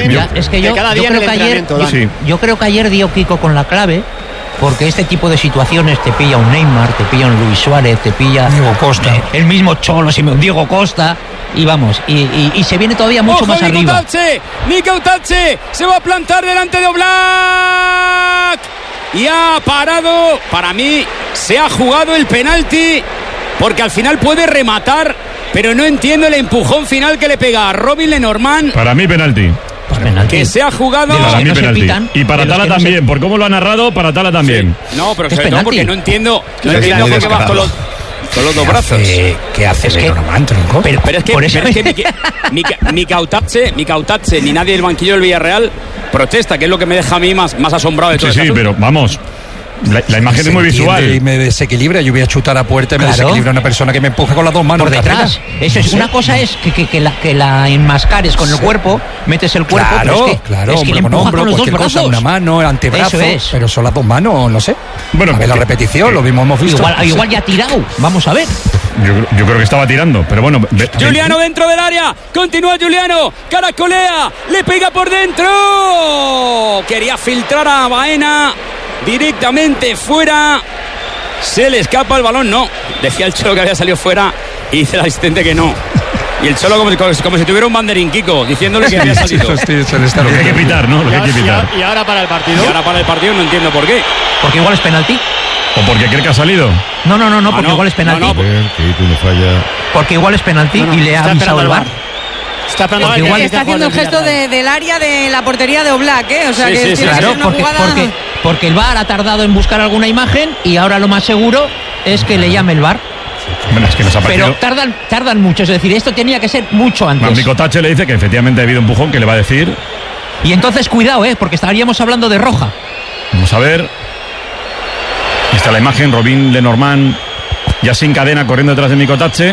Es que yo cada día creo que ayer, yo creo que ayer dio Kiko con la clave, porque este tipo de situaciones te pilla un Neymar, te pilla un Luis Suárez, te pilla Diego Costa, el mismo Cholo, Diego Costa, y vamos, y se viene todavía mucho más arriba. Mikel Otatze se va a plantar delante de Oblak y ha parado. Para mí se ha jugado el penalti, porque al final puede rematar, pero no entiendo el empujón final que le pega a Robin Lenormand. Para mí penalti. Pues penalti. Que se ha jugado. Para mí no penalti. pitan, Y para Tala también, por cómo lo ha narrado, para Tala también. Sí. No, pero es no, porque no entiendo por qué vas con los dos brazos. ¿Qué hace Lenormand, tronco? Pero es que Mikel Otatze ni nadie del banquillo del Villarreal protesta, que es lo que me deja a mí más asombrado de todo Sí, esto. pero vamos. La imagen es muy visual. Y me desequilibra. Yo voy a chutar a puerta y me desequilibra una persona que me empuja con las dos manos por detrás. Eso es, una cosa es que la enmascares con el cuerpo, metes el cuerpo, claro, es que le empuja con los dos brazos. Una mano, el antebrazo, pero son las dos manos, no sé. Bueno, a ver la repetición, lo mismo hemos visto. Igual ya ha tirado, vamos a ver. Yo creo que estaba tirando, pero bueno. Juliano dentro del área, continúa Juliano, caracolea, le pega por dentro. Quería filtrar a Baena. Directamente fuera, se le escapa el balón. No, decía el Cholo que había salido fuera y dice el asistente que no. Y el Cholo como si tuviera un banderín, Kiko, diciéndole que había salido. Lo que hay que pitar, ¿no? Lo que hay que pitar. Y ahora para el partido. Y ahora para el partido no entiendo por qué. Porque igual es penalti. ¿O porque cree que ha salido? No, porque igual es penalti. Porque igual es penalti y le ha avisado el VAR. Está haciendo el gesto del área de la portería de Oblak, o sea que sí, claro, porque el VAR ha tardado en buscar alguna imagen y ahora lo más seguro es que le llame el VAR. Bueno, es que nos ha pero tardan mucho, es decir, esto tenía que ser mucho antes. Mikel Otatze le dice que efectivamente ha habido empujón, que le va a decir. Y entonces cuidado, porque estaríamos hablando de roja. Vamos a ver. Ahí está la imagen, Robin Lenormand ya sin cadena corriendo detrás de Mikel Otatze.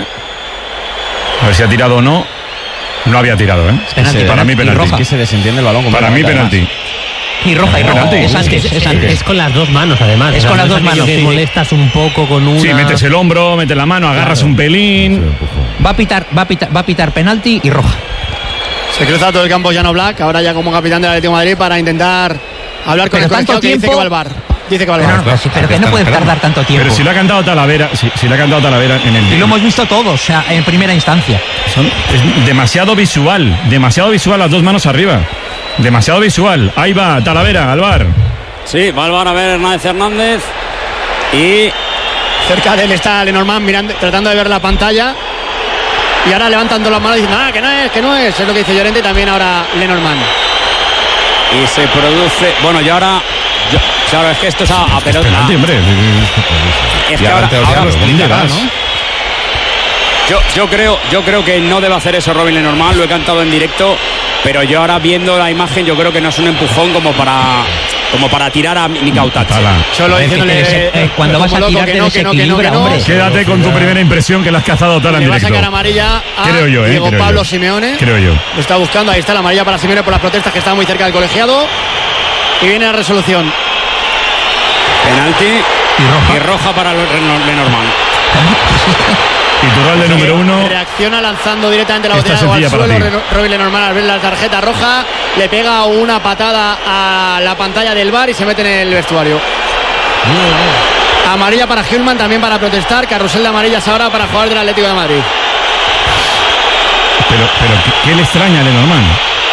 A ver si ha tirado o no. No había tirado, Penalti, para mí penalti. Es que se desentiende el balón. Para mí penalti. Y roja. Es antes. Es con las dos manos, además. Es con las dos manos. Que molestas un poco con una. Sí, metes el hombro, metes la mano, agarras un pelín. Va a pitar penalti y roja. Se cruza todo el campo Jan Oblak, ahora ya como capitán del Atlético de Madrid, para intentar hablar con el colegiado, que dice que va al VAR. Pero que no puede tardar tanto tiempo. Pero si lo ha cantado Talavera, si lo ha cantado Talavera en el. Y lo hemos visto todos, o sea, en primera instancia. Es demasiado visual las dos manos arriba. Demasiado visual. Ahí va Talavera al VAR. Sí, va al VAR a ver Hernández. Y cerca de él está Lenormand mirando, tratando de ver la pantalla. Y ahora levantando las manos y diciendo, que no es. Es lo que dice Llorente y también ahora Lenormand. Y se produce. Bueno, y ahora. Claro, es que esto es a pelota. Es que ahora los explicarás, ¿no? Yo creo que no debe hacer eso Robin Lenormand, lo he cantado en directo, pero yo ahora viendo la imagen yo creo que no es un empujón como para tirar a Mikel Otatze. Solo diciéndole cuando vas a tirar te desequilibra, hombre. Quédate con tu primera impresión, que la has cazado Tala en directo. Le va a sacar amarilla a Diego Pablo Simeone. Creo yo. Lo está buscando, ahí está la amarilla para Simeone por las protestas, que estaba muy cerca del colegiado. Y viene la resolución. Penalti y roja para Lenormand. Iturralde número 1. Reacciona lanzando directamente la botella de agua al suelo. Robin Lenormand, al ver la tarjeta roja, le pega una patada a la pantalla del VAR y se mete en el vestuario. Amarilla para Hjulmand, también para protestar. Carrusel de amarillas ahora para jugar del Atlético de Madrid. Pero ¿qué le extraña a Lenormand?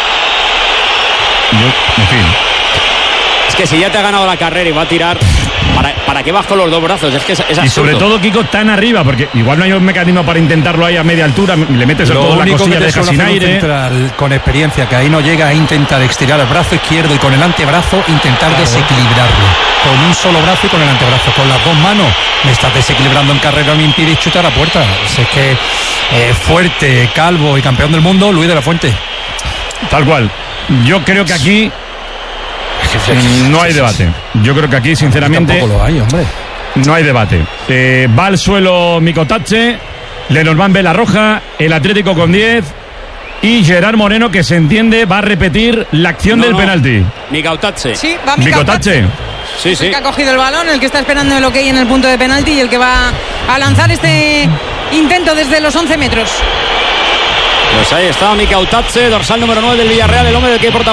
En fin. Es que si ya te ha ganado la carrera y va a tirar, ¿para qué vas con los dos brazos? Es que es absurdo. Y sobre todo, Kiko, tan arriba, porque igual no hay un mecanismo para intentarlo ahí a media altura, le metes el todo la cosilla, dejas sin aire. Con experiencia, que ahí no llega a intentar estirar el brazo izquierdo y con el antebrazo intentar desequilibrarlo. Con un solo brazo y con el antebrazo. Con las dos manos me estás desequilibrando en carrera, me impide chutar a puerta. Es que fuerte, calvo y campeón del mundo, Luis de la Fuente. Tal cual. Yo creo que aquí no hay debate. Yo creo que aquí, sinceramente, tampoco lo hay, hombre. No hay debate. Va al suelo Mikel Otatze, Lenormand ve la roja, el Atlético con 10 y Gerard Moreno, que se entiende, va a repetir la acción del penalti. Mikel Otatze. Sí, va Mikel Otatze. Sí. El que ha cogido el balón, el que está esperando el ok en el punto de penalti y el que va a lanzar este intento desde los 11 metros. Pues ahí está Mikel Otatze, dorsal número 9 del Villarreal, el hombre del que porta